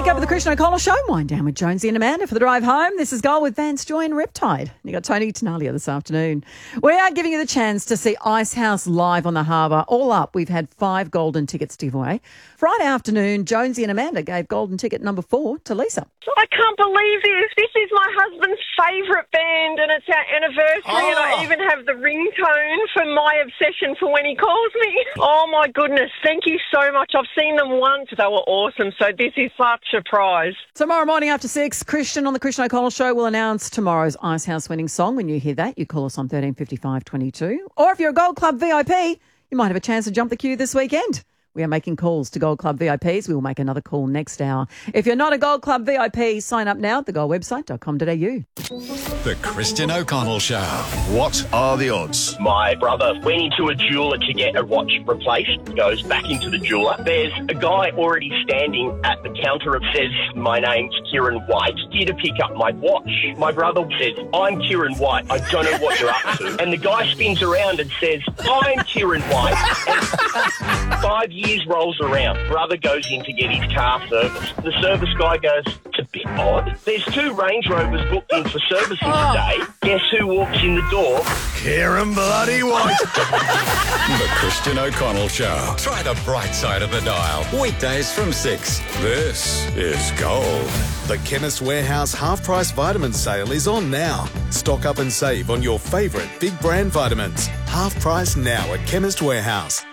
Wake up with the Christian O'Connell Show. Wind down with Jonesy and Amanda for the drive home. This is Goal with Vance Joy and Riptide. You got Tony Tenalia this afternoon. We are giving you the chance to see Icehouse live on the harbour. All up, we've had 5 golden tickets to give away. Friday afternoon, Jonesy and Amanda gave golden ticket number 4 to Lisa. I can't believe this. This is my husband's favourite band and it's our anniversary and I even have the ringtone for my obsession for when he calls me. Oh my goodness, thank you so much. I've seen them once. They were awesome. So this is such a prize. Tomorrow morning after 6, Christian on the Christian O'Connell Show will announce tomorrow's Icehouse winning song. When you hear that, you call us on 1355 22. Or if you're a Gold Club VIP, you might have a chance to jump the queue this weekend. We are making calls to Gold Club VIPs. We will make another call next hour. If you're not a Gold Club VIP, sign up now at thegoldwebsite.com.au. The Christian O'Connell Show. What are the odds? My brother went into a jeweller to get a watch replaced, goes back into the jeweller. There's a guy already standing at the counter and says, "My name's Kieran White, here to pick up my watch." My brother says, "I'm Kieran White, I don't know what you're up to." And the guy spins around and says, "I'm Kieran White." And 5 years rolls around. Brother goes in to get his car serviced. The service guy goes, "It's a bit odd. There's 2 Range Rovers booked in for servicing today. Guess who walks in the door?" Kieran bloody White. The Christian O'Connell Show. Try the bright side of the dial. Weekdays from 6. This is Gold. The Chemist Warehouse half-price vitamin sale is on now. Stock up and save on your favourite big brand vitamins. Half price now at Chemist Warehouse.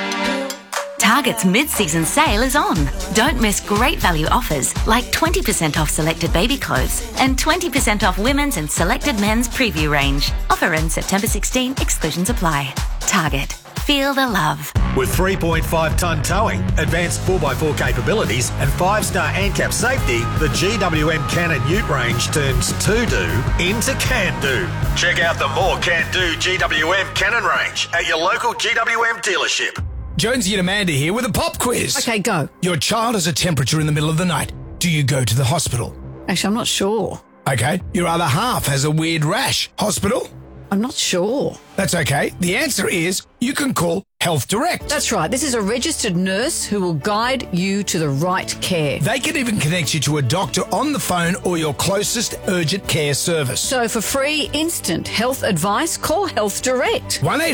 Target's mid-season sale is on. Don't miss great value offers like 20% off selected baby clothes and 20% off women's and selected men's preview range. Offer ends September 16, exclusions apply. Target. Feel the love. With 3.5-tonne towing, advanced 4x4 capabilities and 5-star ANCAP safety, the GWM Cannon Ute range turns to-do into can-do. Check out the more can-do GWM Cannon range at your local GWM dealership. Jonesy and Amanda here with a pop quiz. Okay, go. Your child has a temperature in the middle of the night. Do you go to the hospital? Actually, I'm not sure. Okay. Your other half has a weird rash. Hospital? I'm not sure. That's okay. The answer is you can call Health Direct. That's right. This is a registered nurse who will guide you to the right care. They can even connect you to a doctor on the phone or your closest urgent care service. So for free, instant health advice, call Health Direct.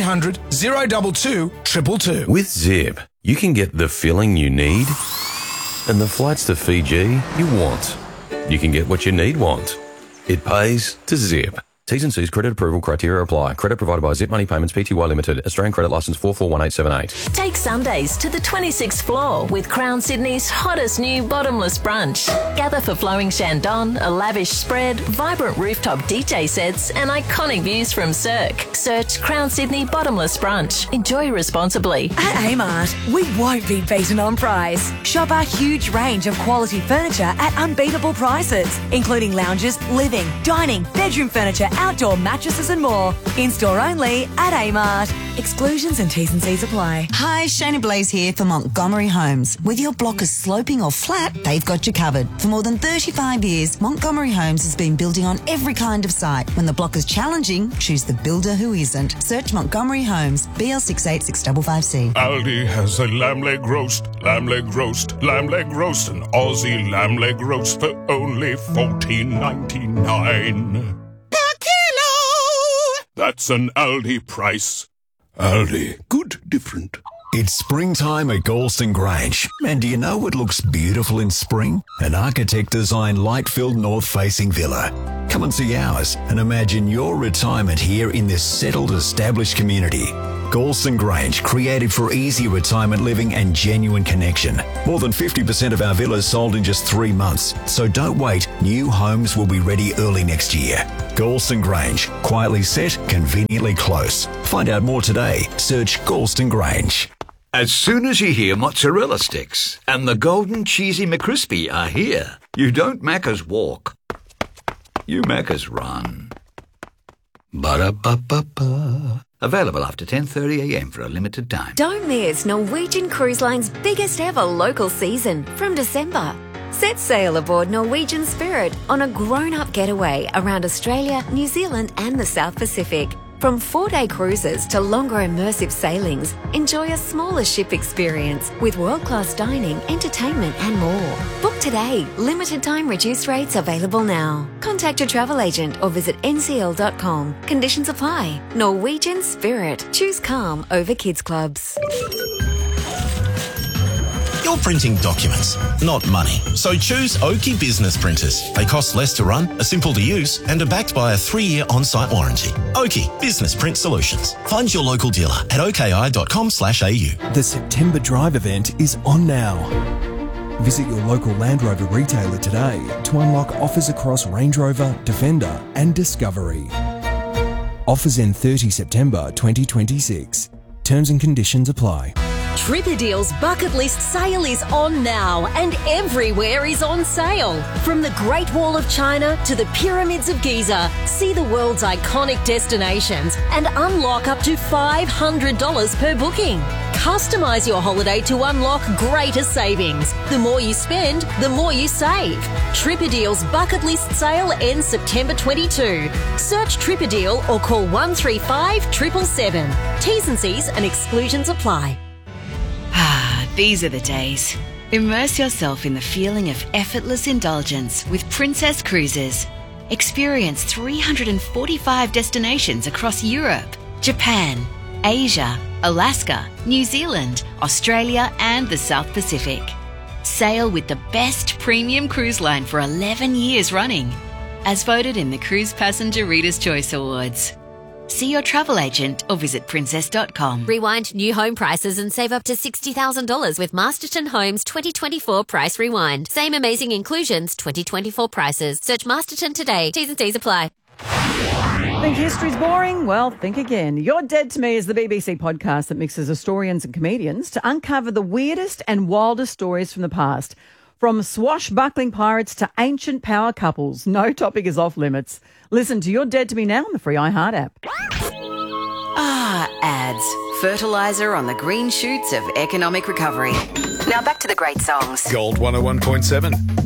1-800-022-222. With Zip, you can get the filling you need and the flights to Fiji you want. You can get what you want. It pays to Zip. T's and C's credit approval criteria apply. Credit provided by Zip Money Payments Pty Limited. Australian credit licence 441878. Take Sundays to the 26th floor with Crown Sydney's hottest new bottomless brunch. Gather for flowing Shandong, a lavish spread, vibrant rooftop DJ sets and iconic views from Cirque. Search Crown Sydney Bottomless Brunch. Enjoy responsibly. At Amart, we won't be beaten on price. Shop our huge range of quality furniture at unbeatable prices, including lounges, living, dining, bedroom furniture, outdoor mattresses and more. In-store only at Amart. Exclusions and T's and C's apply. Hi, Shayna Blaze here for Montgomery Homes. Whether your block is sloping or flat, they've got you covered. For more than 35 years, Montgomery Homes has been building on every kind of site. When the block is challenging, choose the builder who isn't. Search Montgomery Homes, BL686555C. Aldi has a lamb leg roast, lamb leg roast, lamb leg roast, an Aussie lamb leg roast for only $14.99. That's an Aldi price. Aldi, good, different. It's springtime at Galston Grange. And do you know what looks beautiful in spring? An architect-designed light-filled north-facing villa. Come and see ours and imagine your retirement here in this settled, established community. Galston Grange, created for easy retirement living and genuine connection. More than 50% of our villas sold in just 3 months. So don't wait. New homes will be ready early next year. Galston Grange, quietly set, conveniently close. Find out more today. Search Galston Grange. As soon as you hear mozzarella sticks and the golden cheesy McCrispy are here, you don't Macca's walk. You Macca's run. Ba-da-ba-ba-ba. Available after 10:30am for a limited time. Don't miss Norwegian Cruise Line's biggest ever local season from December. Set sail aboard Norwegian Spirit on a grown-up getaway around Australia, New Zealand and the South Pacific. From 4-day cruises to longer immersive sailings, enjoy a smaller ship experience with world-class dining, entertainment and more. Book today. Limited time reduced rates available now. Contact your travel agent or visit ncl.com. Conditions apply. Norwegian Spirit. Choose calm over kids clubs. You're printing documents, not money. So choose Oki Business Printers. They cost less to run, are simple to use, and are backed by a 3-year on-site warranty. Oki Business Print Solutions. Find your local dealer at oki.com/au. The September Drive event is on now. Visit your local Land Rover retailer today to unlock offers across Range Rover, Defender and Discovery. Offers end 30 September 2026. Terms and conditions apply. Tripadeal's bucket list sale is on now and everywhere is on sale. From the Great Wall of China to the Pyramids of Giza, see the world's iconic destinations and unlock up to $500 per booking. Customise your holiday to unlock greater savings. The more you spend, the more you save. Tripadeal's bucket list sale ends September 22. Search Tripadeal or call 135 777. T's and C's and exclusions apply. These are the days. Immerse yourself in the feeling of effortless indulgence with Princess Cruises. Experience 345 destinations across Europe, Japan, Asia, Alaska, New Zealand, Australia and the South Pacific. Sail with the best premium cruise line for 11 years running, as voted in the Cruise Passenger Reader's Choice Awards. See your travel agent or visit princess.com. Rewind new home prices and save up to $60,000 with Masterton Homes 2024 Price Rewind. Same amazing inclusions, 2024 prices. Search Masterton today. T's and C's apply. Think history's boring? Well, think again. You're Dead to Me is the BBC podcast that mixes historians and comedians to uncover the weirdest and wildest stories from the past. From swashbuckling pirates to ancient power couples, no topic is off limits. Listen to You're Dead to Me now on the free iHeart app. Ads. Fertiliser on the green shoots of economic recovery. Now back to the great songs. Gold 101.7.